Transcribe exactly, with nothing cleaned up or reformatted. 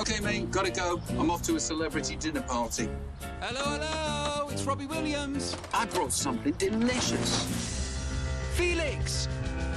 OK, mate, gotta go. I'm off to a celebrity dinner party. Hello, hello, it's Robbie Williams. I brought something delicious. Felix,